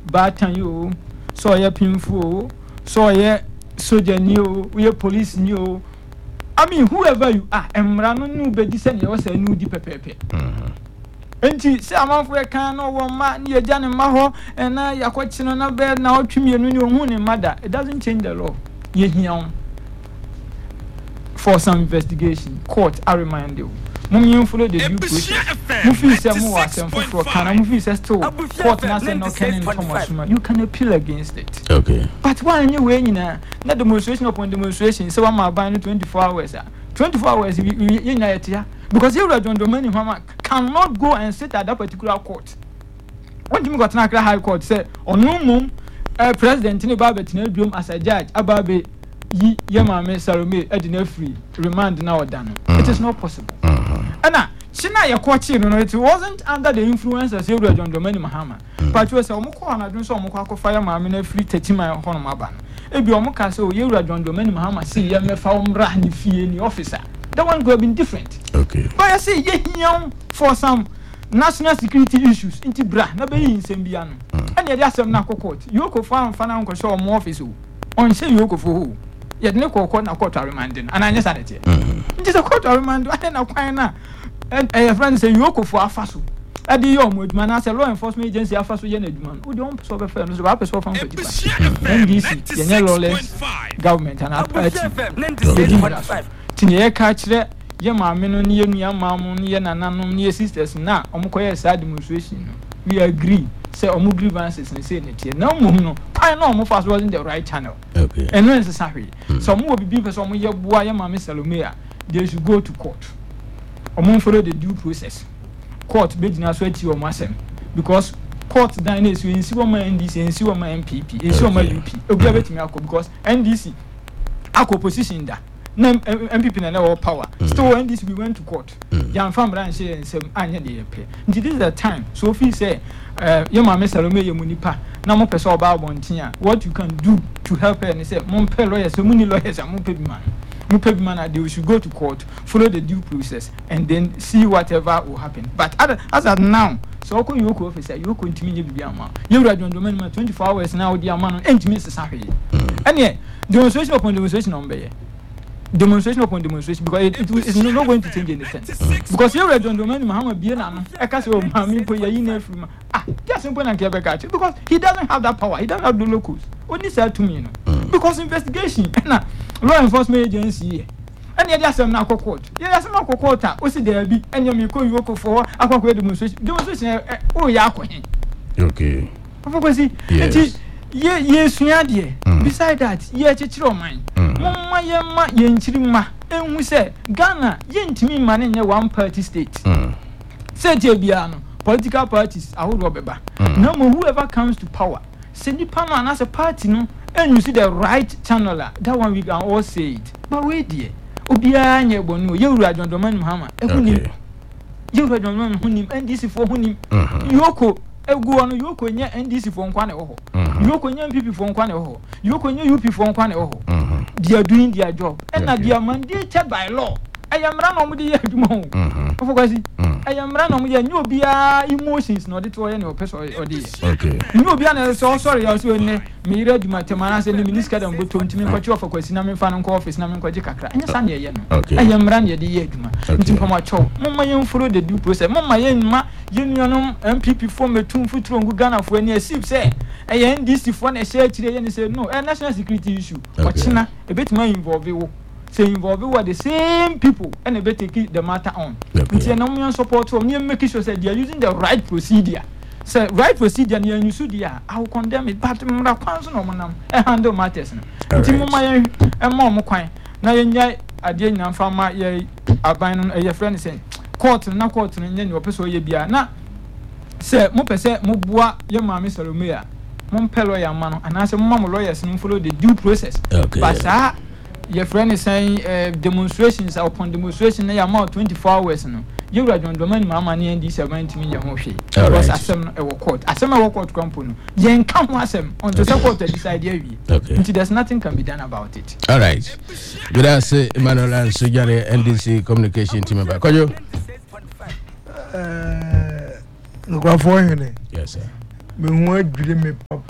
batan you, so ye pinfo, so ye soldier new, we police new. I mean, whoever you are, and Rano knew Betty send you a new deep pepe. And she say, I'm off where can no one man near Jan and Maho, and I are quite on a bed now to me and your moon and mother. It doesn't change the law. Ye young for some investigation. Court, I remind you. Mummy, follow the due process. Mufi said more and for Kana Mufi says to court, nothing no can Thomas. You can appeal against it. Okay. But why anyway, not demonstration upon demonstration, so I'm buying 24 hours. 24 hours, because you are John Dominic Mama cannot go and sit at that particular court. When you got an high court, said, or no moon, President in a Babet room as a judge, Ababe. Yamame Salome Edina free remand now done. It is not possible. Anna, Shina Yakwachi, it wasn't under the influence of Zebra John Dominic Mahama. But you was a Moko and I don't saw Moko fire mamma free Tetima Honomaban. Ebi Omoka so Yura John Dominic Mahama see Yame found Rahni fee any officer. That one could have been different. Okay. But I say young for some national security issues in Tibra, no be in Sembiano. And yet some Nako court. Yoko found Fananko show more office. On say Yoko for who? Yet no court na court remanding and I just had it. It is a court remand and a quina and a friend say Yoko for Afasu. At the young with man as a law enforcement agency Afasu Yenedman, who don't solve a fairness of Apaso from NDC, the lawless government and our party. Tinia catch that Yama Meno near Mamun, Yananum near sisters now, Omokoya side demonstration. We agree. Say omu grievances and say it no no I know mo fast was in the right channel. Okay. And no necessary. So mo be being person mo ye boa ye mama Salome, they should go to court. Omo follow the due process. Court be dina so ati o masem because court dan is we nsi one NDC nsi one MPP nsi one UP. Obi abetimi akọ because NDC akọ position da. No MPP na no power. Still when this we went to court. Yan fam ran say ensem anya dey pay. This is the time. So if you say your mama Salome ye munipa na mo pese oba abontia what you can do to help her and say mo pay lawyers so many lawyers mo pay man. Mo pay man they should go to court, follow the due process and then see whatever will happen. But as at now so ko you ko officer you continue be ama. You read on domain 24 hours now the amount entimi sesahwe. And demonstration upon demonstration on be demonstration upon demonstration because it is not going to change anything. Because you read on domain Muhammad Biana, I can't say, Mammy, put your in every man. Just simple and Quebec because he doesn't have that power, he doesn't have the locals. Only said to me, you know, because investigation, law enforcement agency, and yet, yes, I'm not court. Yes, I'm not court. What's there be? And you may call you for a demonstration. Demonstration, oh, yeah, okay. Yes. Yes, beside that, yeah, chichiro mine. Mama yema yenchirima. And we say, Ghana, yentimi man in one party state. Say Jebiano, political parties, I would robber. No more whoever comes to power. Send the panel and as a party, no, and you see the right channel. That one we can all say it. But wait, dear. Obia nye bonu, you read on Domain Muhammad. You read on him, and this is for him. Yoko. Egu anu yoko nya NDC for nkwane oho. Yoko nya MPP for nkwane oho. Yoko nya UP for nkwane oho. They are doing their job. And they are mandated by law. I am ran on the edge. Of course, I am ran on the new bia emotions, not the toy or person or this. Okay. You be an so sorry, also in me read my Tamanas and the minister and go to me what you offer question. I'm in fan office, Naman Kajaka. And Sunday, I am ran the edge. Into my chow. Mamma, you follow the due process. Mamma, Union MPP form a 2 foot long Ghana for any ship say. I end this if one share today and say no, a national security issue. But China, a bit more involved. Say involved with the same people and a bit take the matter on. It's a nominal support from you making sure that they are using the right procedure. Say right procedure and you should I will condemn it, but I handle matters. Timoma and Mom Quine. Now you I didn't farmer a binding a friend saying court and not court and then your person ye be na say mo pese mo boa your mammy Salomea mon pello ya man and as a mom lawyers and follow the due process. But your friend is saying demonstrations upon demonstration na amount 24 hours no you read on domain mama ni ndi 70 million ho hwe because asem e court asem e court kampo no yen kan ho asem on the support decide here until there's nothing can be done about it. All right, good answer Emmanuel and Sujare NDC communication team member kojo no kwa for hene. Yes sir. Me ho adwire me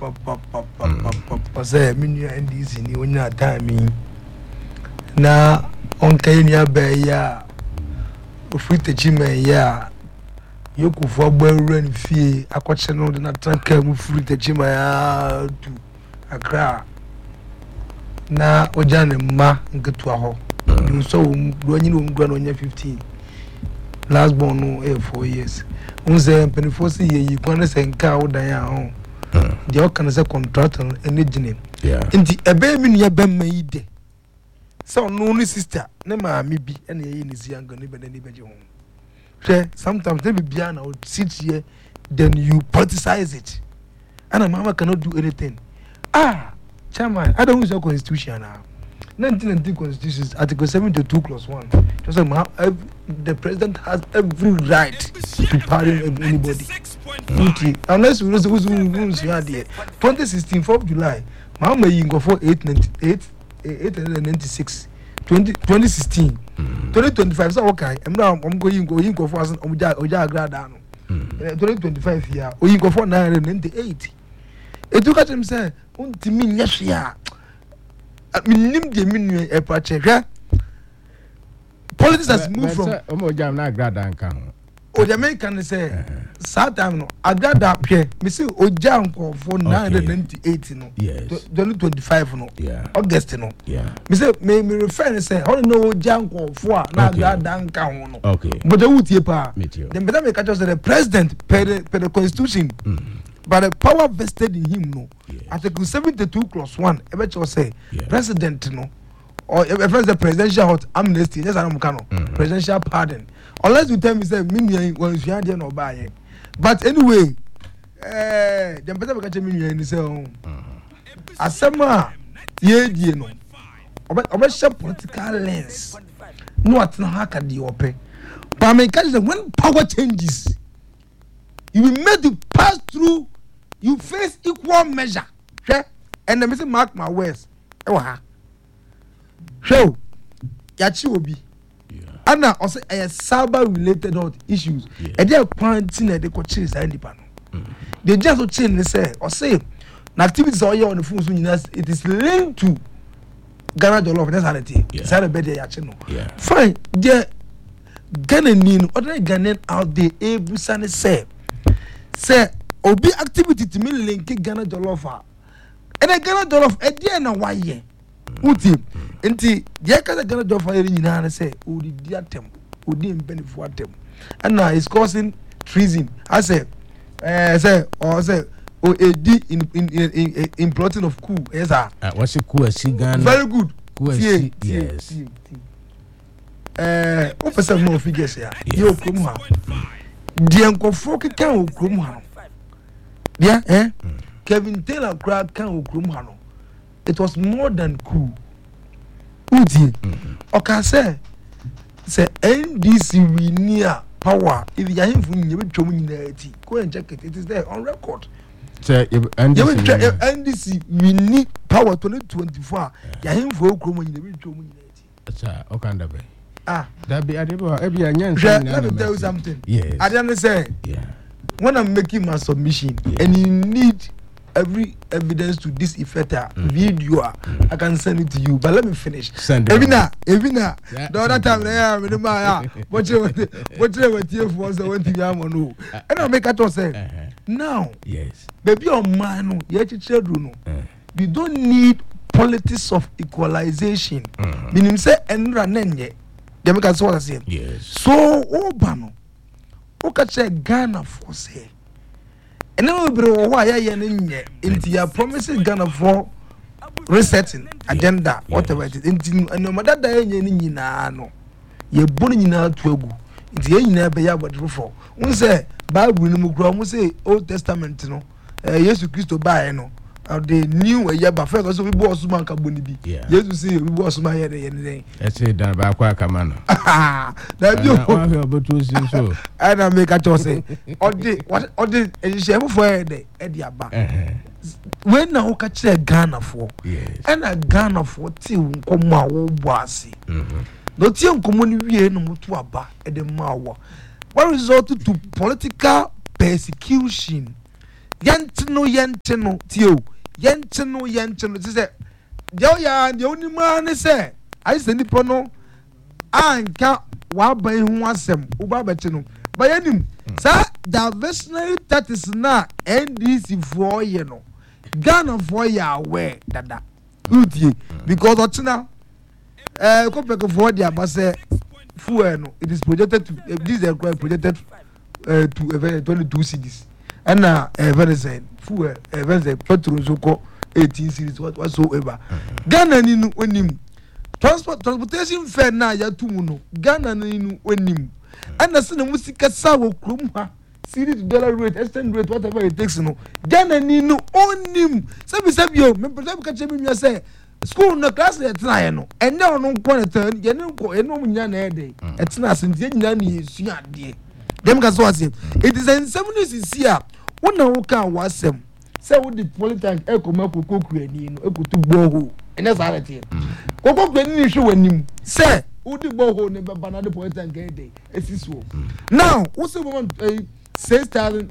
say minu NDC ni onya time na onkai ni abaya ofite chima ya yokufo agbaru ni fie akwache no na tanka mu ofite chima ya tu akra na ojane ma nketua ho you so do anyi no mdwa no nya 15 last born no 4 years unze penfosi ye kwana senka odan ya ho the can say contractor energy nti ebe mi nua bemma yi de so no ni sister na ma mi bi na ye ni zianga ni bena ni beje ho sometimes they be bia na sit here then you politicize it and mama cannot do anything chairman I don't use your constitution now 1990 constitution article 72+1 just like the president has every right to pardon anybody unless we know who's 2016 4th July mama you go for 896 2016 2025 so okay I'm going go for us oja grada no 2025 here o you go for 998 it took him say untimi nyahia minim de minu e pache hwa politics has moved from omo na grada nka o the American say sad time no agrada pie me say oja nko for 998 no 2025 no August no me say me refer say how no oja nko for na agrada nka ho no but the wutie pa them better make just the president per the constitution but the power vested in him no article 72+1 ebe cho say president no or if the presidential hot amnesty just am kano presidential pardon unless you tell me say me when you hear no buy but anyway them better make me ni say asema ye die no obe share political lens no at na haka di ope but me catch when power changes you will make to pass through you face equal measure and them say mark my words so yachi obi ana also a cyber related issues and they are pointing at the coaches and the they just change they say or say na activities all on the phone so it is linked to Ghana Jollof nationality say be there yachi no fine there Ghanaian other Ghanaian out there able to say obi activity to me link Ghana Jollof and Ghana Jollof e dey na waye uti enti ye ka Ghana Jollof e nyina na say odi diatem odi mbenefo atem and now is causing treason I say o edi in plotting of coup yes what's a coup asi Ghana very good coup asi yes o pesa mo figures ya yo krom ha die nkofo keka o krom ha yeah Kevin Taylor crowd can okrum ha no it was more than cool uti oka say NDC we near power if you him fu nyi betwom nyina ati go and check it is there on record say NDC we need power 2024 ya him fu okrum nyina betwom nyina ati acha okanda be that be adebo ebi anyan let me tell you something yes I don't say when I'm making my submission and you need every evidence to this effect video I can send it to you but let me finish Evina the other time what you for so when you am no and I make it say now yes baby on man you children we don't need politics of equalization meaning say enra nenye they make us what I say yes so obano okache Ghana for say and now we bro why ya nye into your promises Ghana for resetting agenda whatever it is into no matter that nye nyina no ye bonu nyina tuagu into ye nyina be ya bodro for won say Bible no mu kura won say Old Testament no Jesus Christ buy no the new year but first so we boss man ka boni bi Jesus say we boss man here dey say dan ba kwa kama no that you obotu so and I make a choice say all the chef for dey e aba when na o ka kire Ghana for and a Ghana for ti nkomo a wo boase no ti nkomo ni wie no mutu aba e dey ma wo what result to political persecution yentino tio yentino say the only man say I say nipa no anka wa ban hu asem uba betino but yanim sa diversionary status na NDC for ye no Ghana for ya aware dada utie because otina compare for dia but say fuel no it is projected to this is projected to 22 cities and very say fuel very say petrol so called 18 cities whatsoever Ghana ni no onim transportation fare na ya tumu no Ghana ni no onim and na se na musika sa wo krom ha city to dollar rate exchange rate whatever it takes no Ghana ni no onim sabi yo me person ka chemi mi say school no class le tena ye no enya ono nko na tan ye no nko eno munya na ede etena asenti nyina na yesu ade dem ka so ase it is in 70s here wona wo ka wasem say wo the politics ekoma kokoku ani no ekutu gboho ene sa rete kokoku ani ni hwe wanim say wo the gboho ne baba na the politics ede esisuo now wo say woman 6,000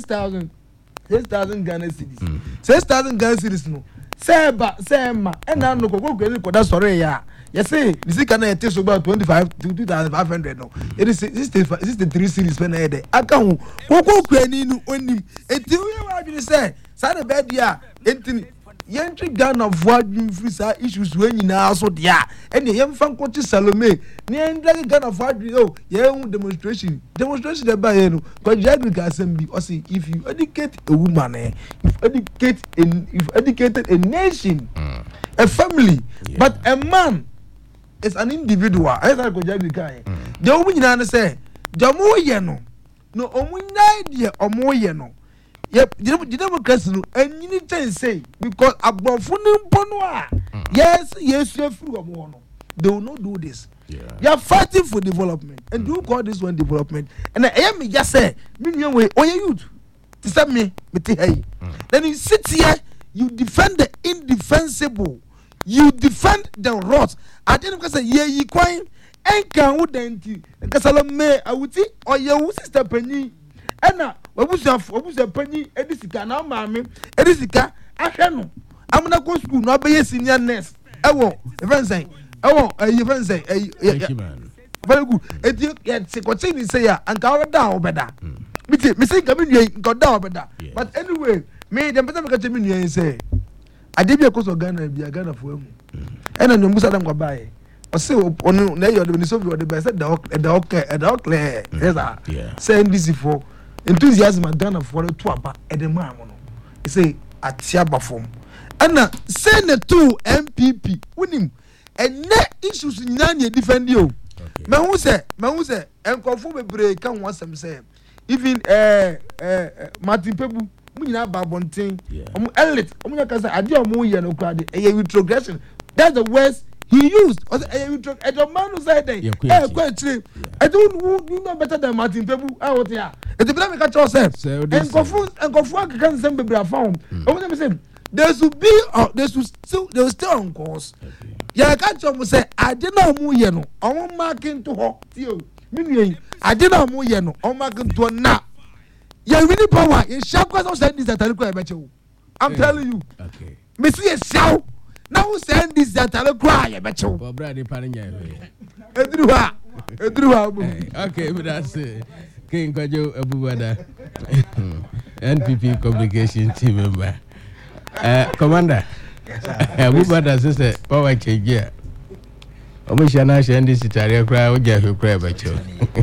Ghana cedis 6,000 Ghana cedis no say ma ena no kokoku ani koda sore ya you say this can na take about 25 to 2,500 no it is 63 cedis when ede aka hu kokoku ani no onim enti we wa bi say say the bed ya enti yentri Ghana voadwin free sa issues we nyina so dia ene yemfa nkoti Salome ne ndage Ghana voadwin oh ye hu demonstration dey buy you know cause Jagric assembly or say if you educate a woman if educated a nation a family but a man is an individual I say ko Jagric kai the woman nyina say jamo ye no omunya de omoye no yep the democracy no anyini ten say because agbonfo ni mpono a yes free omo no they will not do this they are fighting for development and do call this one development and I am just say me nwe we oye youth to say me te hey then you sit here you defend the indefensible you defend the wrong I didn't say ye kwan enka wo denti kasala me awuti oye wo sister pani ena obusa pani edisika na maame edisika ahwe no amuna go school no be senior nurse ewo even say very good eti yet continue say ya anka oda obeda me say ka me nka oda obeda but anyway me dem better make me nua say adebia koso Ghana fo amu ena no musa dam kwa bae o say onu na yo de so the best the okay yes say NDC for enthusiasm at Ghana for the two aba edema no he say atiaba form ana say na two MPP winim ene issues nyina na defend you me hu say enkofu bebre kan wasem say even Martin Pebu mu nyina ba bonten elite nyaka say ade omo ye no kwade retrogression that's the words he used a man who said that I don't know better than Martin Pebu out here. It's the make a yourself and confuse can send baby found. There should be they will still on course. Yeah, catch up say I did not move yeno. I won't mark into her. Meaning I did not move yeno. I mark into a na. Yeah, really power. In Shakwas said this that I bet you. I'm telling you. Okay. Missy a shout. Now send this that I cry I bet you. Brady Panya. Okay, but that's it. King Kajo Abuwada. NPP communication team member. Commander. Abuwada sister power change here. Omishana shendi sitaria cry oja who cry about you.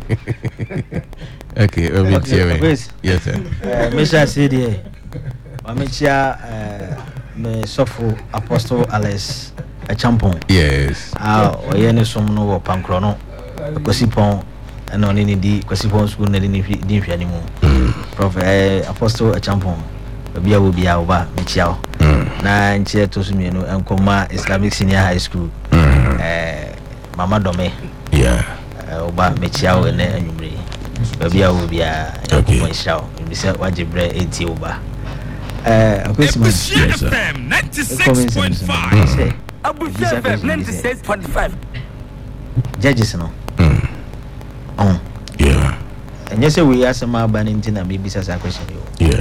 Okay, yes sir. Misha City. Amicia me sofo Apostle Alice a champon. Yes. Oyene somno wo pankrono. Kosipon and on any di Kosipon school na di anymore. Prof Apostle a champon. Bia will be over Michao. Na nche to sumienu enkoma Islamic Senior High School. Mama Dome. Yeah. Oba Michao ene anyumre. Bia will be a Michao. You say wajibre 80 oba. Yes, FM 96.5. Abu FM 96.5. Judges no. Yeah. And you say we ask my banning to maybe as a question. Yeah.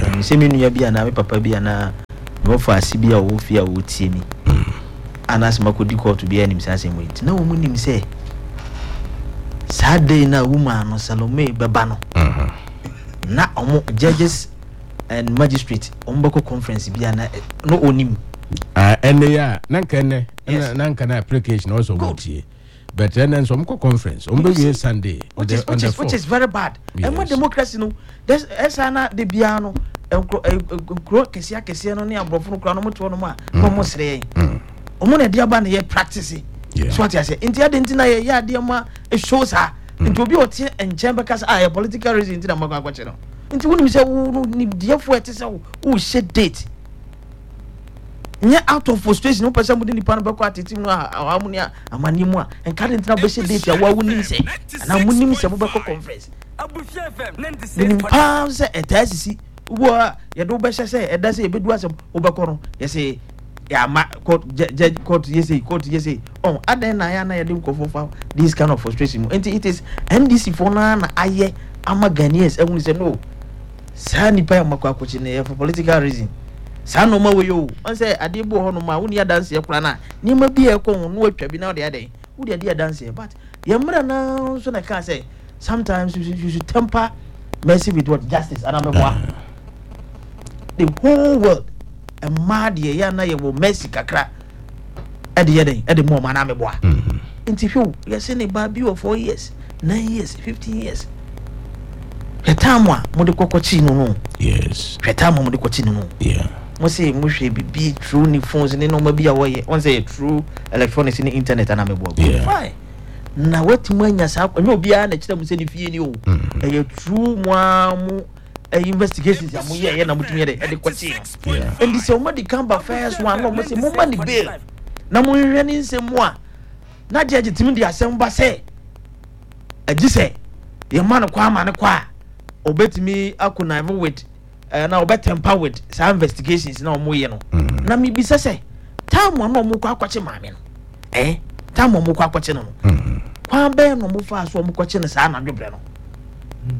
se me nua bia na me papa bia na me fa asibia wo fia wo tie ni anas makodi court bia nim sase mo nti na wo mu nim se Saturday na woman no Salome beba no na omo judges and magistrate ombako conference bia na no onim ene ya nanka na application also wotie but then some conference be Sunday which is very bad. And what democracy no there's esana de bia no kro kesia no ne abrofo no kra no moto no ma mo sere omo na dia ba na ye practice so what I say inti ade na ye ya de ma e shows her inti obi otie enchen because a political reason inti na makwa kwache no inti woni say wo ni dia fo ete say wo share date nya out of frustration no person mudi nipa no be kwa tetim no amunia amanimu a enka de ntina be share date a wa woni say na munim say bo be conference Abusia FM 96.5 ni pa say etasisi wo ye do be share say eda say e be du asem wo be ko no ye say ya ma court yes oh aden na ya na ye dem kofofa this kind of frustration and it is NDC for na aye ama Ghanaians ehun say no sa nipa ya makwa kwachi na for political reason sa no ma we yo on say adebo ho no ma woni dance ye kura na ni ma bi e ko no atwa bi na de aden wo de dance but ye mra na so na can say sometimes you should temper mercy with what justice and the whole world a mad ye ya na ye wo mercy kakra ede mo ma na me boa nti hwo ye se ne ba bi o 4 years 9 years 15 years petamo mo de kokochi no yes petamo mo de kokochi no yeah mo say mo hwe bi true ni phones ni no ma bi a wo ye on say true electronics ni internet na me boa fine na wati mwanya sa nyo obi a na kira mo se ni fie ni o e true mo amu investigations ya muye na mutumi de kwachi and this somebody come back first one no say mo mani bail na mo hwe ni nsemu a na judge timi de asem ba say agi say ye man kwa ma ne kwa obetimi akuna with na obetempa with some investigations na mo ye no na mi bisa say time no mo kwa kwachi maame no time mo kwa kwachi no kwa be no mo fa so mo kwachi no sa na dwobre no